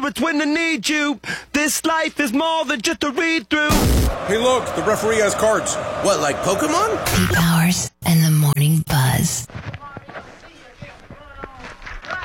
it's when I need you. This life is more than just a read-through. Hey, look, the referee has cards. What, like Pokemon? Pete Powers and the Morning Buzz.